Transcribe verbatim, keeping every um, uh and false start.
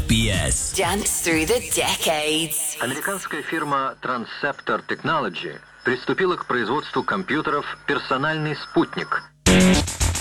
би эс. Dance through the decades. Американская фирма Transceptor Technology приступила к производству компьютеров «Персональный спутник»,